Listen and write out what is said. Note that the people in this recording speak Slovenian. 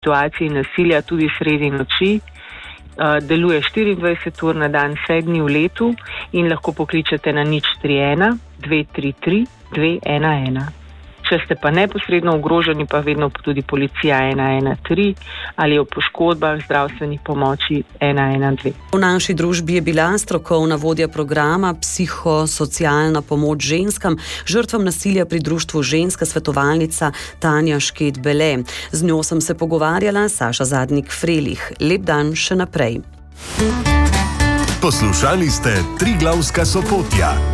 situaciji nasilja tudi sredi noči. Deluje 24 ur na dan, 7 dni v letu in lahko pokličete na 031 233 211. Če ste pa neposredno ogroženi, pa vedno tudi policija 113 ali o poškodbah, zdravstvenih pomoči 112. V naši družbi je bila strokovna vodja programa Psihosocialna pomoč ženskam, žrtvam nasilja pri društvu Ženska svetovalnica Tanja Šket-Bele. Z njo sem se pogovarjala, Saša Zadnik-Frelih. Lep dan še naprej. Poslušali ste Triglavska Sopotja.